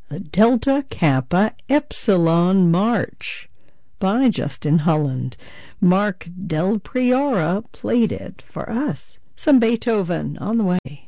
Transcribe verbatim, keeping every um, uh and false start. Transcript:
The Delta Kappa Epsilon March by Justin Holland. Mark Del Priora played it for us. Some Beethoven on the way.